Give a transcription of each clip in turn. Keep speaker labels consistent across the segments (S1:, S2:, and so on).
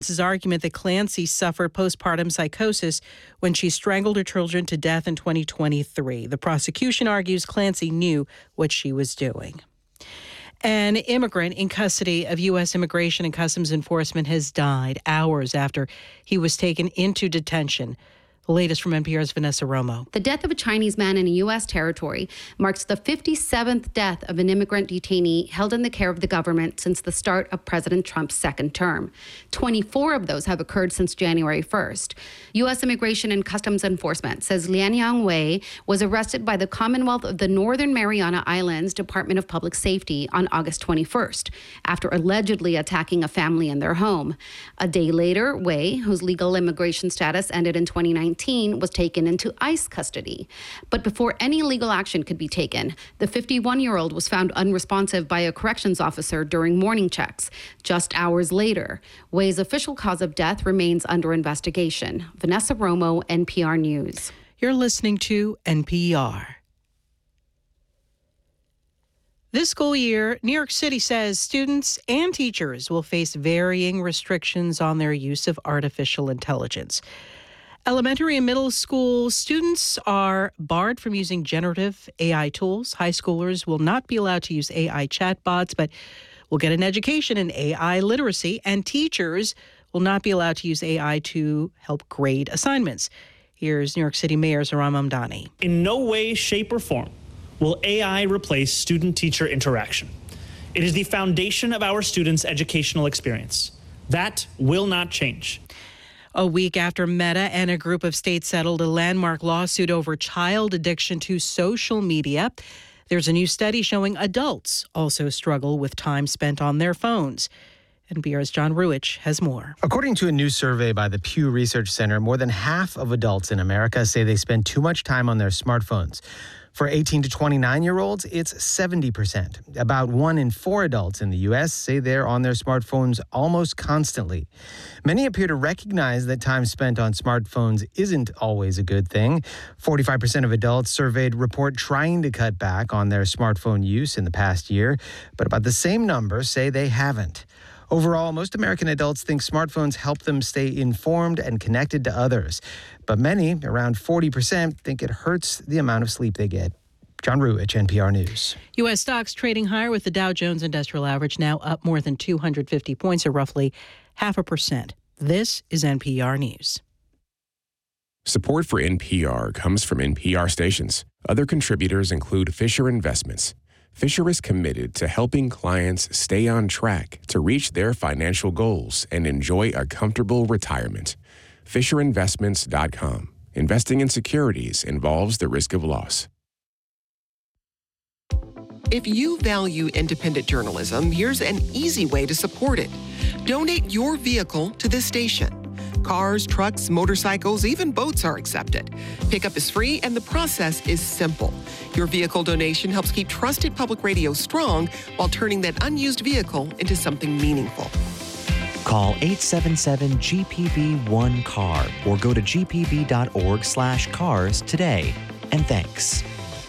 S1: defense's argument that Clancy suffered postpartum psychosis when she strangled her children to death in 2023. The prosecution argues Clancy knew what she was doing. An immigrant in custody of U.S. Immigration and Customs Enforcement has died hours after he was taken into detention. The latest from NPR's Vanessa Romo.
S2: The death of a Chinese man in a U.S. territory marks the 57th death of an immigrant detainee held in the care of the government since the start of President Trump's second term. 24 of those have occurred since January 1st. U.S. Immigration and Customs Enforcement says Lianyang Wei was arrested by the Commonwealth of the Northern Mariana Islands Department of Public Safety on August 21st, after allegedly attacking a family in their home. A day later, Wei, whose legal immigration status ended in 2019, was taken into ICE custody. But before any legal action could be taken, the 51-year-old was found unresponsive by a corrections officer during morning checks. Just hours later, Wei's official cause of death remains under investigation. Vanessa Romo, NPR News.
S1: You're listening to NPR. This school year, New York City says students and teachers will face varying restrictions on their use of artificial intelligence. Elementary and middle school students are barred from using generative AI tools. High schoolers will not be allowed to use AI chatbots, but will get an education in AI literacy. And teachers will not be allowed to use AI to help grade assignments. Here's New York City Mayor Zohran Mamdani.
S3: In no way, shape, or form will AI replace student-teacher interaction. It is the foundation of our students' educational experience. That will not change.
S1: A week after Meta and a group of states settled a landmark lawsuit over child addiction to social media, there's a new study showing adults also struggle with time spent on their phones. NPR's John Ruich has more.
S4: According to a new survey by the Pew Research Center, more than half of adults in America say they spend too much time on their smartphones. For 18 to 29-year-olds, it's 70%. About 1 in 4 adults in the U.S. say they're on their smartphones almost constantly. Many appear to recognize that time spent on smartphones isn't always a good thing. 45% of adults surveyed report trying to cut back on their smartphone use in the past year, but about the same number say they haven't. Overall, most American adults think smartphones help them stay informed and connected to others. But many, around 40%, think it hurts the amount of sleep they get. John Ruich, NPR News.
S1: U.S. stocks trading higher with the Dow Jones Industrial Average now up more than 250 points, or roughly 0.5%. This is NPR News.
S5: Support for NPR comes from NPR stations. Other contributors include Fisher Investments. Fisher is committed to helping clients stay on track to reach their financial goals and enjoy a comfortable retirement. FisherInvestments.com. Investing in securities involves the risk of loss.
S6: If you value independent journalism, here's an easy way to support it. Donate your vehicle to this station. Cars, trucks, motorcycles, even boats are accepted. Pickup is free and the process is simple. Your vehicle donation helps keep trusted public radio strong while turning that unused vehicle into something meaningful.
S7: Call 877-GPB-1-CAR or go to gpb.org/cars today. And thanks.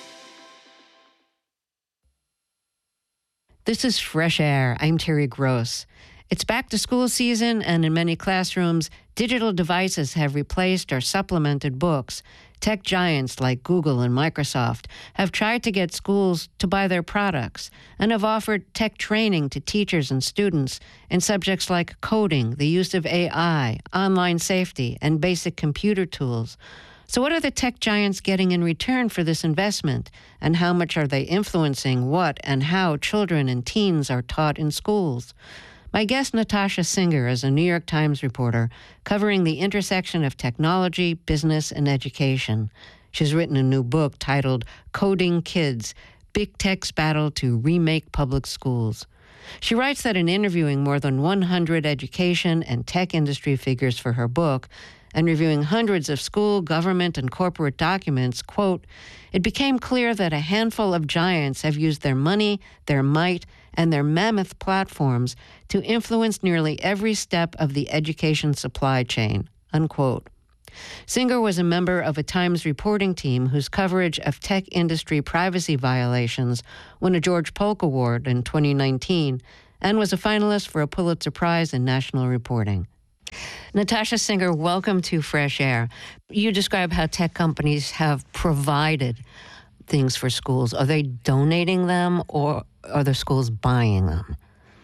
S8: This is Fresh Air. I'm Terry Gross. It's back to school season, and in many classrooms, digital devices have replaced or supplemented books. Tech giants like Google and Microsoft have tried to get schools to buy their products and have offered tech training to teachers and students in subjects like coding, the use of AI, online safety, and basic computer tools. So what are the tech giants getting in return for this investment, and how much are they influencing what and how children and teens are taught in schools? My guest, Natasha Singer, is a New York Times reporter covering the intersection of technology, business, and education. She's written a new book titled Coding Kids: Big Tech's Battle to Remake Public Schools. She writes that in interviewing more than 100 education and tech industry figures for her book, and reviewing hundreds of school, government, and corporate documents, quote, it became clear that a handful of giants have used their money, their might, and their mammoth platforms to influence nearly every step of the education supply chain, unquote. Singer was a member of a Times reporting team whose coverage of tech industry privacy violations won a George Polk Award in 2019 and was a finalist for a Pulitzer Prize in National Reporting. Natasha Singer, welcome to Fresh Air. You describe how tech companies have provided things for schools. Are they donating them or are the schools buying them?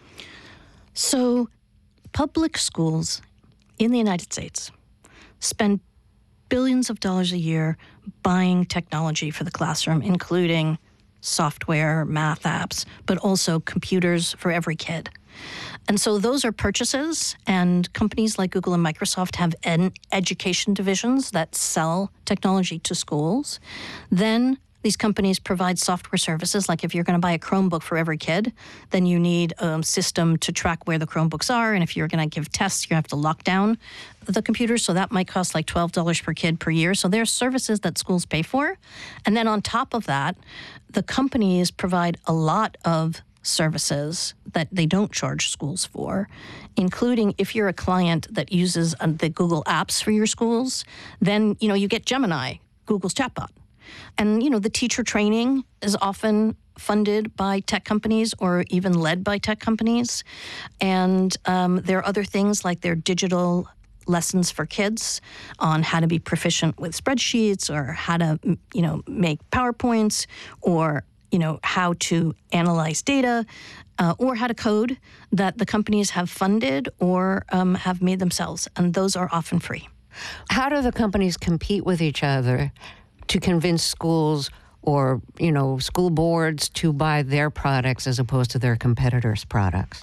S9: So public schools in the United States spend billions of dollars a year buying technology for the classroom, including software, math apps, but also computers for every kid. And so those are purchases, and companies like Google and Microsoft have education divisions that sell technology to schools. Then these companies provide software services, like if you're going to buy a Chromebook for every kid, then you need a system to track where the Chromebooks are. And if you're going to give tests, you have to lock down the computer. So that might cost like $12 per kid per year. So there are services that schools pay for. And then on top of that, the companies provide a lot of services that they don't charge schools for, including if you're a client that uses the Google apps for your schools, then you get Gemini, Google's chatbot. And, the teacher training is often funded by tech companies or even led by tech companies. And there are other things like their digital lessons for kids on how to be proficient with spreadsheets or how to, make PowerPoints or, how to analyze data or how to code that the companies have funded or have made themselves. And those are often free.
S8: How do the companies compete with each other to convince schools or, school boards to buy their products as opposed to their competitors' products?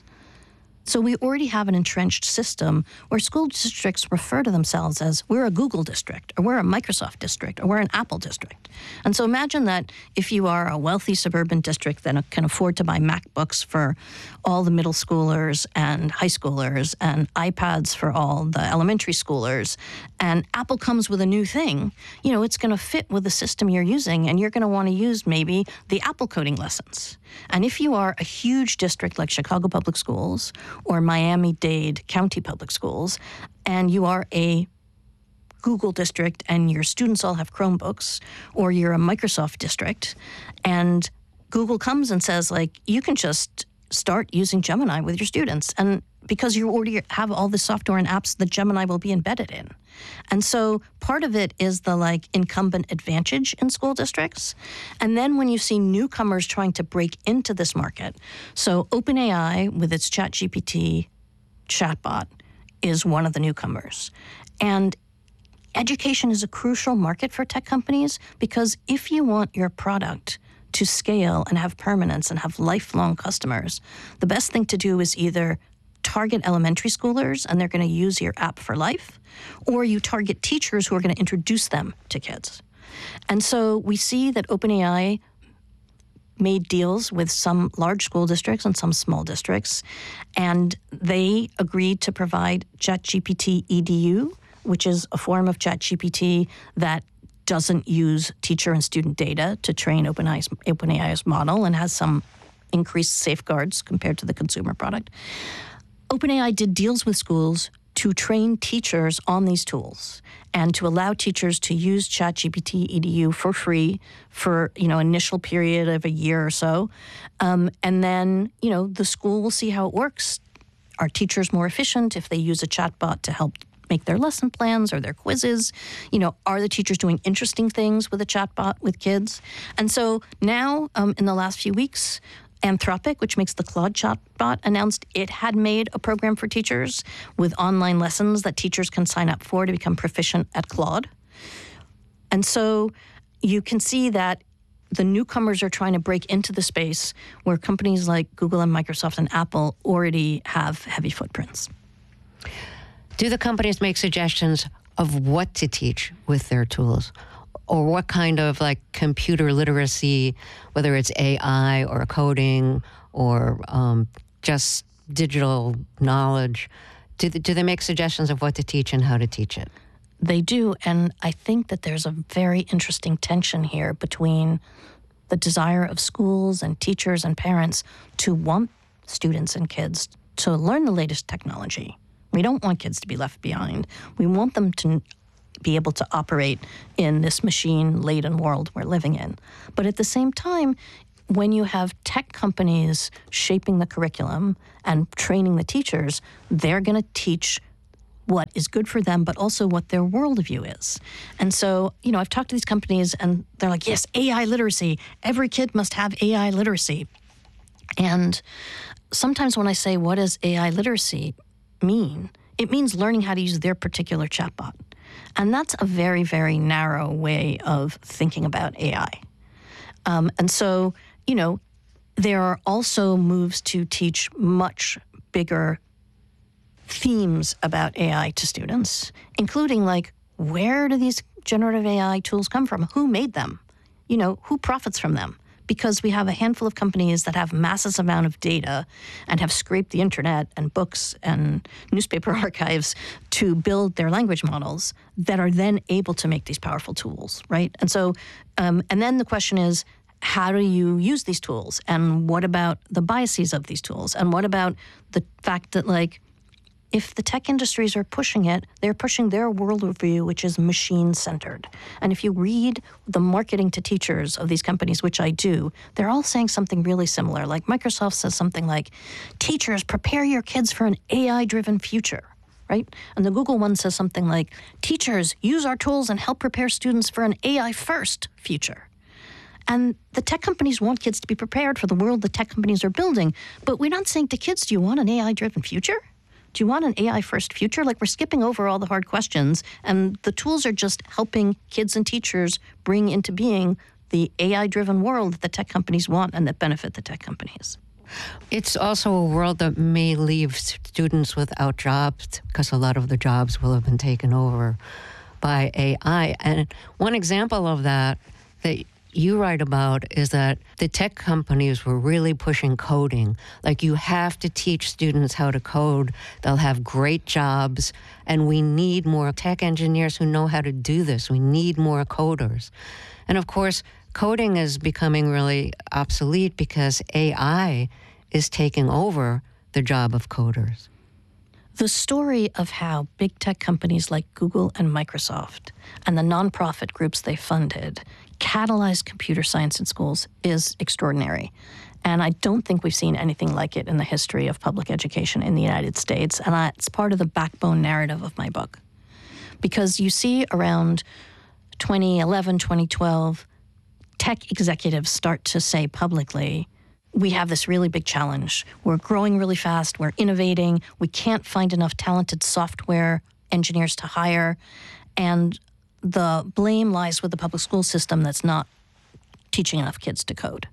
S9: So we already have an entrenched system where school districts refer to themselves as we're a Google district, or we're a Microsoft district, or we're an Apple district. And so imagine that if you are a wealthy suburban district that can afford to buy MacBooks for all the middle schoolers and high schoolers and iPads for all the elementary schoolers, and Apple comes with a new thing, it's going to fit with the system you're using, and you're going to want to use maybe the Apple coding lessons. And if you are a huge district like Chicago Public Schools or Miami-Dade County Public Schools, and you are a Google district and your students all have Chromebooks, or you're a Microsoft district, and Google comes and says, you can just start using Gemini with your students. And because you already have all the software and apps that Gemini will be embedded in. And so part of it is the incumbent advantage in school districts. And then when you see newcomers trying to break into this market, so OpenAI with its ChatGPT chatbot is one of the newcomers. And education is a crucial market for tech companies because if you want your product to scale and have permanence and have lifelong customers, the best thing to do is either target elementary schoolers and they're going to use your app for life, or you target teachers who are going to introduce them to kids. And so we see that OpenAI made deals with some large school districts and some small districts, and they agreed to provide ChatGPT EDU, which is a form of ChatGPT that doesn't use teacher and student data to train OpenAI's model and has some increased safeguards compared to the consumer product. OpenAI did deals with schools to train teachers on these tools and to allow teachers to use ChatGPT EDU for free for, initial period of a year or so. And then, the school will see how it works. Are teachers more efficient if they use a chatbot to help make their lesson plans or their quizzes? Are the teachers doing interesting things with a chatbot with kids? And so now, in the last few weeks, Anthropic, which makes the Claude chatbot, announced it had made a program for teachers with online lessons that teachers can sign up for to become proficient at Claude. And so you can see that the newcomers are trying to break into the space where companies like Google and Microsoft and Apple already have heavy footprints.
S8: Do the companies make suggestions of what to teach with their tools? Or what kind of computer literacy, whether it's AI or coding or just digital knowledge, do they make suggestions of what to teach and how to teach it?
S9: They do, and I think that there's a very interesting tension here between the desire of schools and teachers and parents to want students and kids to learn the latest technology. We don't want kids to be left behind. We want them to be able to operate in this machine-laden world we're living in. But at the same time, when you have tech companies shaping the curriculum and training the teachers, they're going to teach what is good for them, but also what their worldview is. And so, I've talked to these companies and they're like, yes, AI literacy. Every kid must have AI literacy. And sometimes when I say, what does AI literacy mean? It means learning how to use their particular chatbot. And that's a very, very narrow way of thinking about AI. And so, there are also moves to teach much bigger themes about AI to students, including like, where do these generative AI tools come from? Who made them? Who profits from them? Because we have a handful of companies that have massive amount of data and have scraped the internet and books and newspaper archives to build their language models that are then able to make these powerful tools, right? And so, and then the question is, how do you use these tools? And what about the biases of these tools? And what about the fact that, like, if the tech industries are pushing it, they're pushing their worldview, which is machine-centered. And if you read the marketing to teachers of these companies, which I do, they're all saying something really similar. Like Microsoft says something like, teachers, prepare your kids for an AI-driven future, right? And the Google one says something like, teachers, use our tools and help prepare students for an AI-first future. And the tech companies want kids to be prepared for the world the tech companies are building. But we're not saying to kids, do you want an AI-driven future? Do you want an AI-first future? Like, we're skipping over all the hard questions, and the tools are just helping kids and teachers bring into being the AI-driven world that the tech companies want and that benefit the tech companies.
S8: It's also a world that may leave students without jobs because a lot of the jobs will have been taken over by AI. And one example of that you write about is that the tech companies were really pushing coding. Like, you have to teach students how to code. They'll have great jobs. And we need more tech engineers who know how to do this. We need more coders. And of course, coding is becoming really obsolete because AI is taking over the job of coders.
S9: The story of how big tech companies like Google and Microsoft and the nonprofit groups they funded catalyzed computer science in schools is extraordinary. And I don't think we've seen anything like it in the history of public education in the United States. And it's part of the backbone narrative of my book. Because you see around 2011, 2012, tech executives start to say publicly, we have this really big challenge. We're growing really fast. We're innovating. We can't find enough talented software engineers to hire. And the blame lies with the public school system that's not teaching enough kids to code.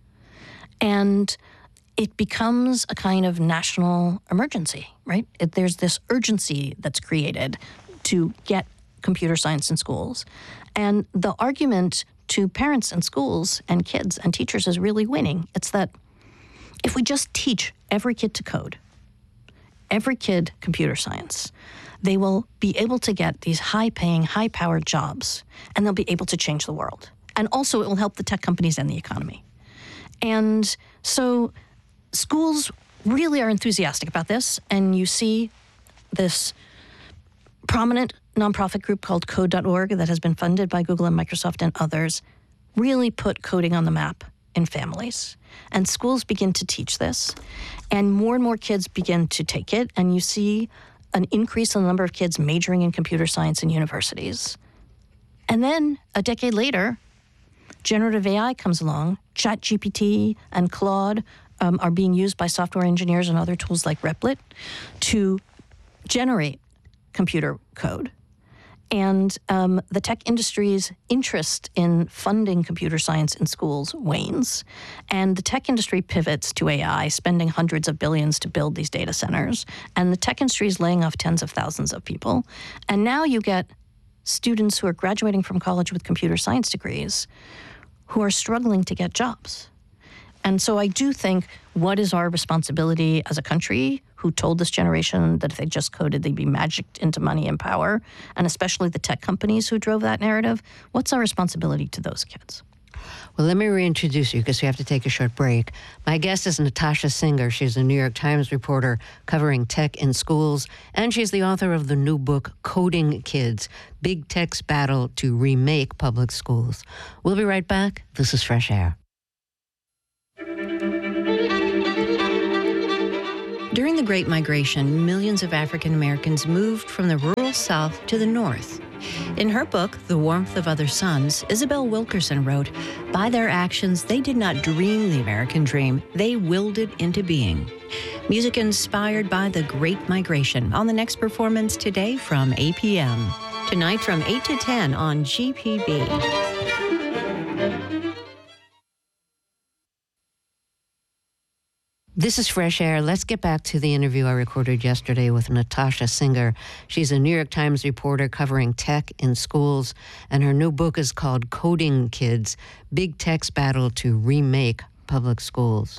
S9: And it becomes a kind of national emergency, right? There's this urgency that's created to get computer science in schools. And the argument to parents and schools and kids and teachers is really winning. It's that if we just teach every kid to code, every kid computer science, they will be able to get these high-paying, high-powered jobs, and they'll be able to change the world. And also it will help the tech companies and the economy. And so schools really are enthusiastic about this, and you see this prominent nonprofit group called Code.org that has been funded by Google and Microsoft and others really put coding on the map in families. And schools begin to teach this, and more kids begin to take it, and you see an increase in the number of kids majoring in computer science in universities. And then a decade later, generative AI comes along. ChatGPT and Claude are being used by software engineers and other tools like Replit to generate computer code. And the tech industry's interest in funding computer science in schools wanes. And the tech industry pivots to AI, spending hundreds of billions to build these data centers. And the tech industry is laying off tens of thousands of people. And now you get students who are graduating from college with computer science degrees who are struggling to get jobs. And so I do think, what is our responsibility as a country who told this generation that if they just coded, they'd be magicked into money and power, and especially the tech companies who drove that narrative? What's our responsibility to those kids?
S8: Well, let me reintroduce you because we have to take a short break. My guest is Natasha Singer. She's a New York Times reporter covering tech in schools, and she's the author of the new book, Coding Kids, Big Tech's Battle to Remake Public Schools. We'll be right back. This is Fresh Air. During the Great Migration, millions of African Americans moved from the rural South to the North. In her book, The Warmth of Other Suns, Isabel Wilkerson wrote, "By their actions, they did not dream the American dream. They willed it into being." Music inspired by the Great Migration on the next performance today from 8 p.m. Tonight from 8 to 10 on GPB. This is Fresh Air. Let's get back to the interview I recorded yesterday with Natasha Singer. She's a New York Times reporter covering tech in schools, and her new book is called Coding Kids: Big Tech's Battle to Remake Public Schools.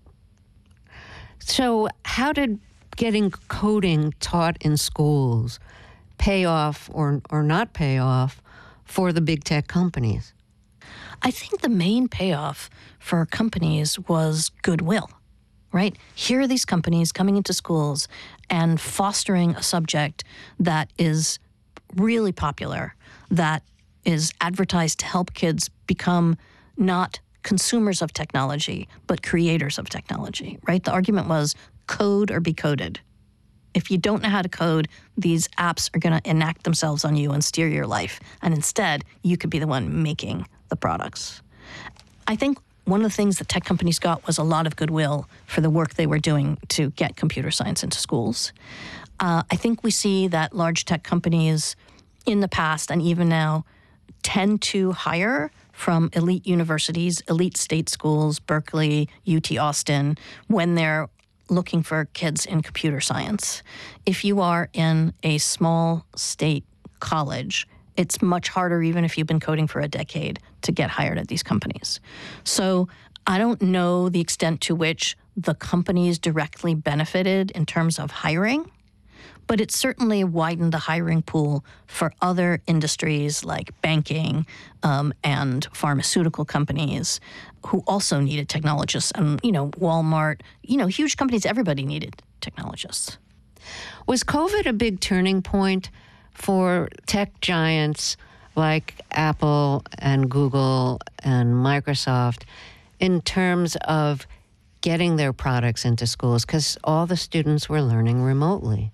S8: So how did getting coding taught in schools pay off or not pay off for the big tech companies?
S9: I think the main payoff for companies was goodwill. Right? Here are these companies coming into schools and fostering a subject that is really popular, that is advertised to help kids become not consumers of technology, but creators of technology, right? The argument was code or be coded. If you don't know how to code, these apps are going to enact themselves on you and steer your life. And instead, you could be the one making the products. I think one of the things that tech companies got was a lot of goodwill for the work they were doing to get computer science into schools. I think we see that large tech companies in the past and even now tend to hire from elite universities, elite state schools, Berkeley, UT Austin, when they're looking for kids in computer science. If you are in a small state college, it's much harder, even if you've been coding for a decade, to get hired at these companies. So I don't know the extent to which the companies directly benefited in terms of hiring, but it certainly widened the hiring pool for other industries like banking and pharmaceutical companies who also needed technologists. And, Walmart, huge companies, everybody needed technologists.
S8: Was COVID a big turning point for tech giants like Apple and Google and Microsoft in terms of getting their products into schools? Because all the students were learning remotely.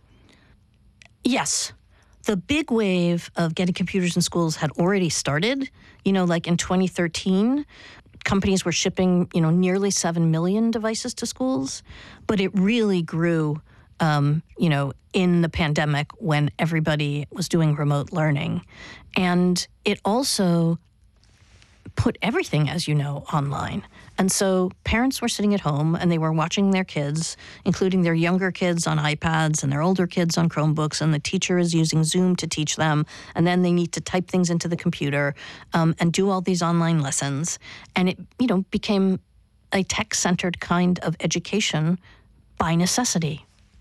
S9: Yes. The big wave of getting computers in schools had already started. Like in 2013, companies were shipping, nearly 7 million devices to schools. But it really grew in the pandemic when everybody was doing remote learning. And it also put everything, as you know, online. And so parents were sitting at home and they were watching their kids, including their younger kids on iPads and their older kids on Chromebooks, and the teacher is using Zoom to teach them. And then they need to type things into the computer and do all these online lessons. And it, became a tech-centered kind of education by necessity.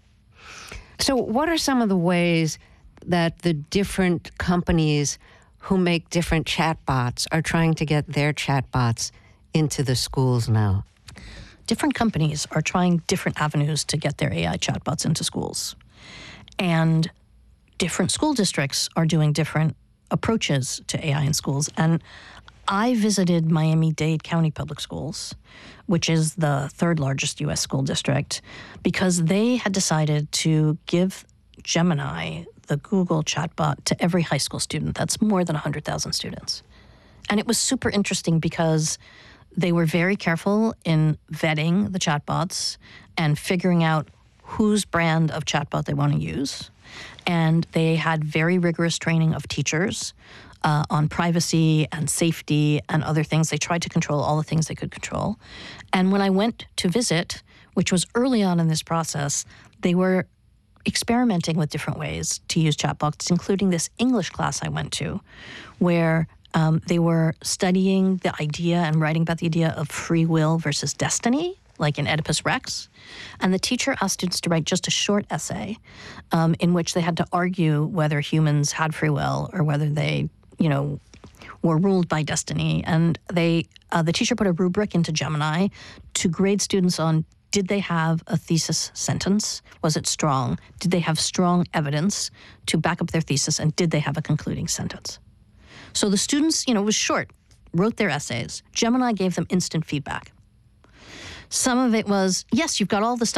S8: So what are some of the ways that the different companies who make different chatbots are trying to get their chatbots into the schools now?
S9: Different companies are trying different avenues to get their AI chatbots into schools. And different school districts are doing different approaches to AI in schools. And I visited Miami-Dade County Public Schools, which is the third largest U.S. school district, because they had decided to give Gemini, the Google chatbot, to every high school student. That's more than 100,000 students. And it was super interesting because they were very careful in vetting the chatbots and figuring out whose brand of chatbot they want to use. And they had very rigorous training of teachers on privacy and safety and other things. They tried to control all the things they could control. And when I went to visit, which was early on in this process, they were experimenting with different ways to use chatbots, including this English class I went to, where they were studying the idea and writing about the idea of free will versus destiny, like in Oedipus Rex. And the teacher asked students to write just a short essay in which they had to argue whether humans had free will or whether they, were ruled by destiny. And the teacher put a rubric into Gemini to grade students on, did they have a thesis sentence? Was it strong? Did they have strong evidence to back up their thesis? And did they have a concluding sentence? So the students, it was short, wrote their essays. Gemini gave them instant feedback. Some of it was, yes, you've got all the stuff.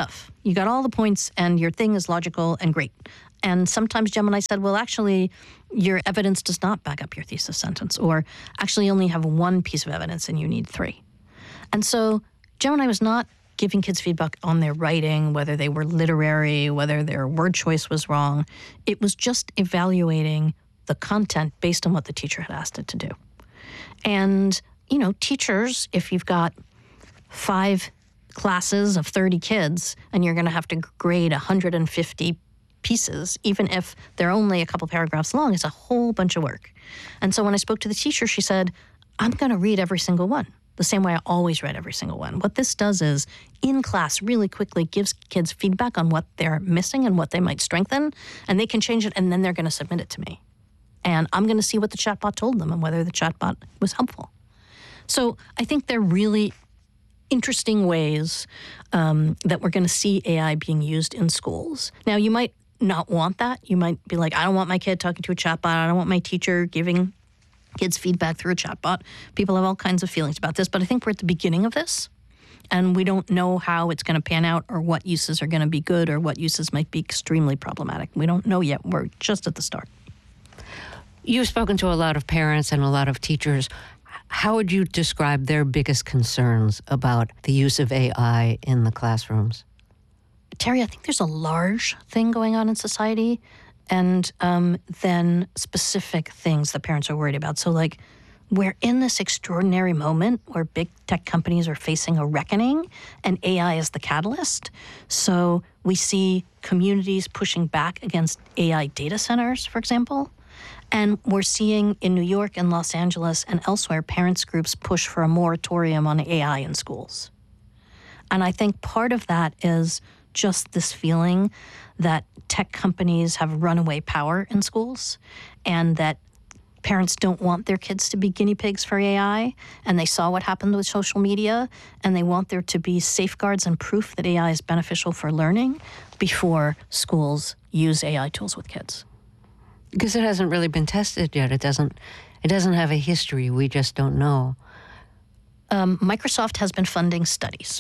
S9: You got all the points and your thing is logical and great. And sometimes Gemini said, well, actually, your evidence does not back up your thesis sentence, or actually only have one piece of evidence and you need 3. And so Gemini was not giving kids feedback on their writing, whether they were literary, whether their word choice was wrong. It was just evaluating the content based on what the teacher had asked it to do. And, you know, teachers, if you've got 5 classes of 30 kids and you're going to have to grade 150 pieces, even if they're only a couple paragraphs long, it's a whole bunch of work. And so when I spoke to the teacher, she said, I'm going to read every single one, the same way I always read every single one. What this does is, in class, really quickly gives kids feedback on what they're missing and what they might strengthen, and they can change it, and then they're going to submit it to me. And I'm going to see what the chatbot told them and whether the chatbot was helpful. So I think they're really interesting ways that we're going to see AI being used in schools. Now, you might not want that. You might be like, I don't want my kid talking to a chatbot. I don't want my teacher giving kids feedback through a chatbot. People have all kinds of feelings about this, but I think we're at the beginning of this, and we don't know how it's going to pan out or what uses are going to be good or what uses might be extremely problematic. We don't know yet. We're just at the start.
S8: You've spoken to a lot of parents and a lot of teachers. How would you describe their biggest concerns about the use of AI in the classrooms?
S9: Terry, I think there's a large thing going on in society, and then specific things that parents are worried about. So, like, we're in this extraordinary moment where big tech companies are facing a reckoning, and AI is the catalyst. So we see communities pushing back against AI data centers, for example. And we're seeing in New York and Los Angeles and elsewhere, parents groups push for a moratorium on AI in schools. And I think part of that is just this feeling that tech companies have runaway power in schools, and that parents don't want their kids to be guinea pigs for AI, and they saw what happened with social media, and they want there to be safeguards and proof that AI is beneficial for learning before schools use AI tools with kids.
S8: Because it hasn't really been tested yet. It doesn't have a history. We just don't know.
S9: Microsoft has been funding studies.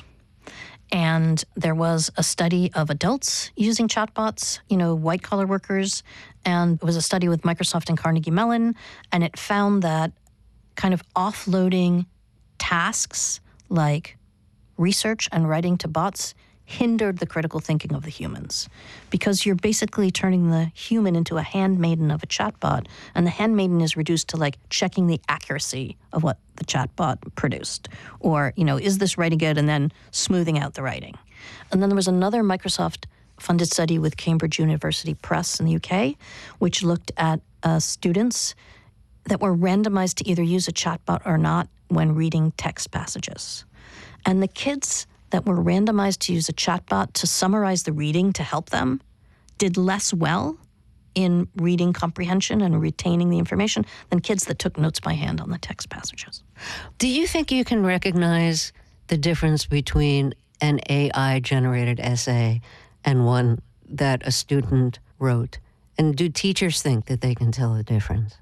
S9: And there was a study of adults using chatbots, white-collar workers, and it was a study with Microsoft and Carnegie Mellon, and it found that kind of offloading tasks like research and writing to bots hindered the critical thinking of the humans, because you're basically turning the human into a handmaiden of a chatbot, and the handmaiden is reduced to like checking the accuracy of what the chatbot produced, or is this writing good, and then smoothing out the writing. And then there was another Microsoft funded study with Cambridge University Press in the UK, which looked at students that were randomized to either use a chatbot or not when reading text passages. And the kids that were randomized to use a chatbot to summarize the reading to help them did less well in reading comprehension and retaining the information than kids that took notes by hand on the text passages.
S8: Do you think you can recognize the difference between an AI-generated essay and one that a student wrote? And do teachers think that they can tell the difference?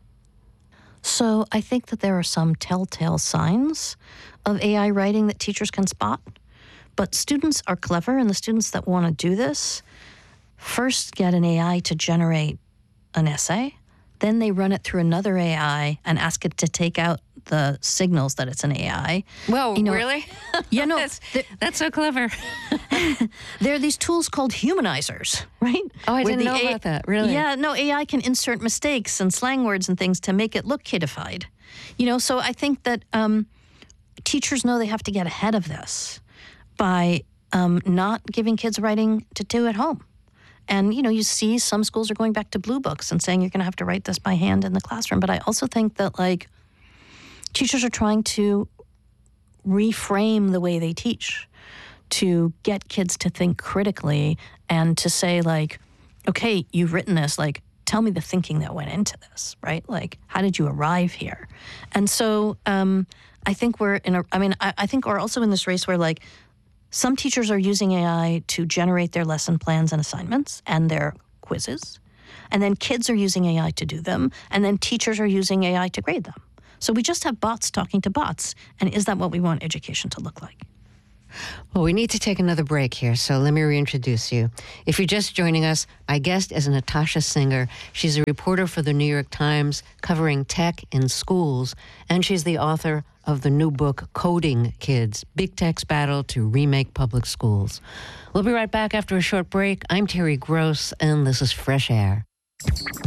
S9: So I think that there are some telltale signs of AI writing that teachers can spot. But students are clever, and the students that want to do this first get an AI to generate an essay. Then they run it through another AI and ask it to take out the signals that it's an AI.
S8: Well, really?
S9: Yeah, no.
S8: That's so clever.
S9: There are these tools called humanizers, right?
S8: Oh, I didn't know about that, really?
S9: Yeah, no, AI can insert mistakes and slang words and things to make it look kidified. So I think that teachers know they have to get ahead of this by not giving kids writing to do at home. And, you see some schools are going back to blue books and saying you're going to have to write this by hand in the classroom. But I also think that, teachers are trying to reframe the way they teach to get kids to think critically and to say, okay, you've written this, tell me the thinking that went into this, right? How did you arrive here? And so I think we're I think we're also in this race where, some teachers are using AI to generate their lesson plans and assignments and their quizzes. And then kids are using AI to do them. And then teachers are using AI to grade them. So we just have bots talking to bots. And is that what we want education to look like?
S8: Well, we need to take another break here, so let me reintroduce you. If you're just joining us, my guest is Natasha Singer. She's a reporter for the New York Times covering tech in schools, and she's the author of the new book, Coding Kids, Big Tech's Battle to Remake Public Schools. We'll be right back after a short break. I'm Terry Gross, and this is Fresh Air.